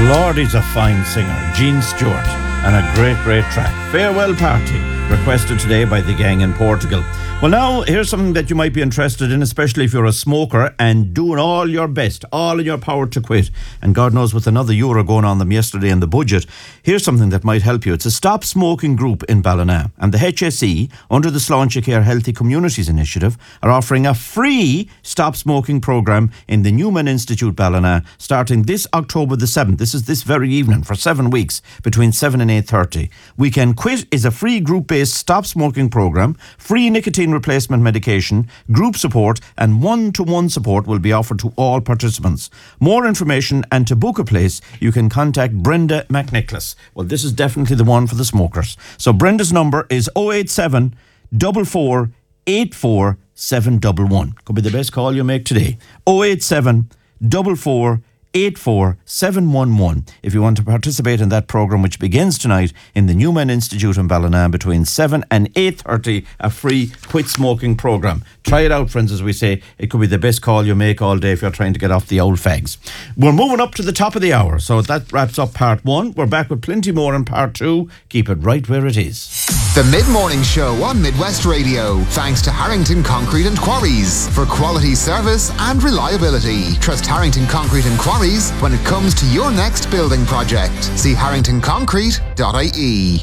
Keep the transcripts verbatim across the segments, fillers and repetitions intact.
Lord, he's a fine singer, Gene Stewart, and a great, great track. Farewell Party, requested today by the gang in Portugal. Well, now, here's something that you might be interested in, especially if you're a smoker and doing all your best, all in your power to quit. And God knows with another euro going on them yesterday in the budget, here's something that might help you. It's a Stop Smoking group in Ballina. And the H S E, under the Sláinte Care Healthy Communities Initiative, are offering a free Stop Smoking programme in the Newman Institute Ballina, starting this October the seventh. This is this very evening for seven weeks, between seven and eight thirty. We Can Quit is a free group-based stop smoking programme. Free nicotine replacement medication, group support and one-to-one support will be offered to all participants. More information and to book a place, you can contact Brenda McNicholas. Well, this is definitely the one for the smokers. So Brenda's number is oh eight seven, four four eight four, seven one one. Could be the best call you make today. oh eight seven, four four eight four, seven one one if you want to participate in that programme, which begins tonight in the Newman Institute in Ballina between seven and eight thirty, a free quit smoking programme. Try it out, friends, as we say. It could be the best call you make all day if you're trying to get off the old fags. We're moving up to the top of the hour, so that wraps up part one. We're back with plenty more in part two. Keep it right where it is. The Mid-Morning Show on Midwest Radio, thanks to Harrington Concrete and Quarries. For quality service and reliability, trust Harrington Concrete and Quarries when it comes to your next building project. See harrington concrete dot I E.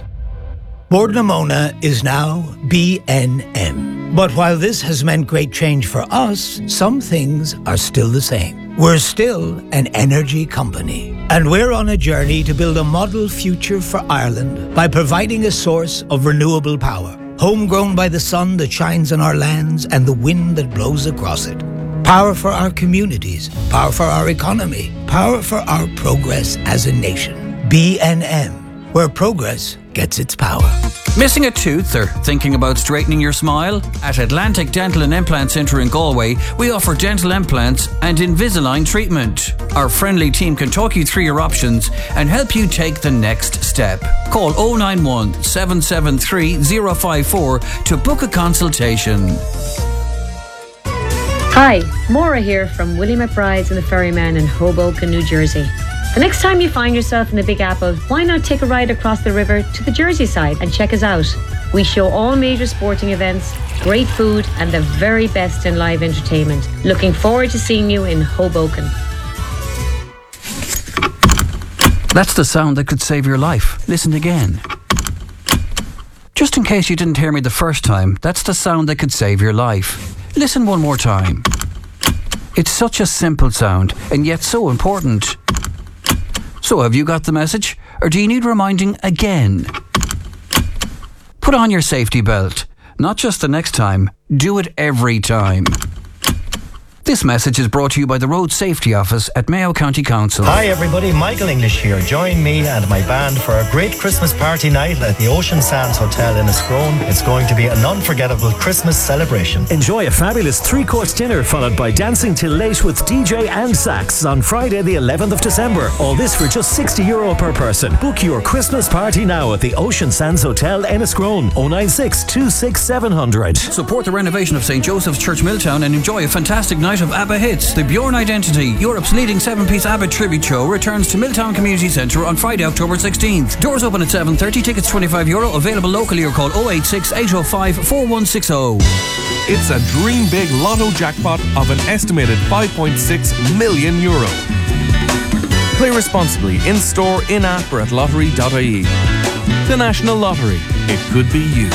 Bord na Móna is now B N M. But while this has meant great change for us, some things are still the same. We're still an energy company. And we're on a journey to build a model future for Ireland by providing a source of renewable power, homegrown by the sun that shines on our lands and the wind that blows across it. Power for our communities, power for our economy, power for our progress as a nation. B N M, where progress gets its power. Missing a tooth or thinking about straightening your smile? At Atlantic Dental and Implant Centre in Galway, we offer dental implants and Invisalign treatment. Our friendly team can talk you through your options and help you take the next step. Call oh nine one, seven seven three, oh five four to book a consultation. Hi, Maura here from Willie McBride's and the Ferryman in Hoboken, New Jersey. The next time you find yourself in the Big Apple, why not take a ride across the river to the Jersey side and check us out? We show all major sporting events, great food and the very best in live entertainment. Looking forward to seeing you in Hoboken. That's the sound that could save your life. Listen again. Just in case you didn't hear me the first time, that's the sound that could save your life. Listen one more time. It's such a simple sound and yet so important. So have you got the message? Or do you need reminding again? Put on your safety belt. Not just the next time, do it every time. This message is brought to you by the Road Safety Office at Mayo County Council. Hi everybody, Michael English here. Join me and my band for a great Christmas party night at the Ocean Sands Hotel in Escrone. It's going to be an unforgettable Christmas celebration. Enjoy a fabulous three-course dinner followed by dancing till late with D J and sax on Friday the eleventh of December. All this for just sixty euro per person. Book your Christmas party now at the Ocean Sands Hotel in Escrone. oh nine six, two six seven zero zero. Support the renovation of Saint Joseph's Church Milltown and enjoy a fantastic night of ABBA hits. The Bjorn Identity, Europe's leading seven-piece ABBA tribute show, returns to Milltown Community Centre on Friday, October sixteenth. Doors open at seven thirty, tickets twenty-five euro, available locally or call oh eight six, eight oh five, four one six oh. It's a dream big lotto jackpot of an estimated five point six million euro. Play responsibly in-store, in-app or at lottery dot I E. The National Lottery. It could be you.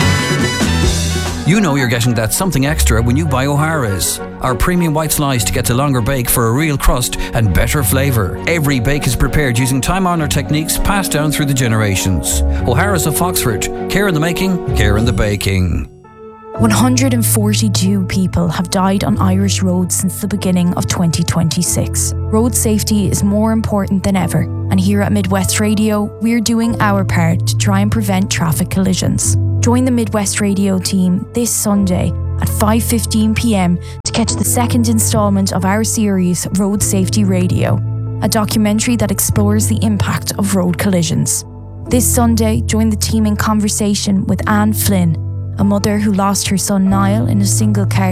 You know you're getting that something extra when you buy O'Hara's. Our premium white sliced gets a longer bake for a real crust and better flavour. Every bake is prepared using time-honoured techniques passed down through the generations. O'Hara's of Foxford. Care in the making, care in the baking. one hundred forty-two people have died on Irish roads since the beginning of twenty twenty-six. Road safety is more important than ever, and here at Midwest Radio, we're doing our part to try and prevent traffic collisions. Join the Midwest Radio team this Sunday at five fifteen p.m. to catch the second instalment of our series Road Safety Radio, a documentary that explores the impact of road collisions. This Sunday, join the team in conversation with Anne Flynn, a mother who lost her son Niall in a single-car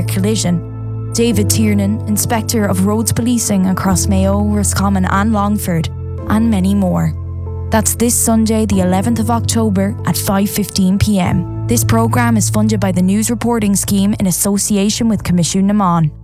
collision, David Tiernan, Inspector of Roads Policing across Mayo, Roscommon and Longford, and many more. That's this Sunday, the eleventh of October at five fifteen p m. This programme is funded by the News Reporting Scheme in association with Comisiún na Meán.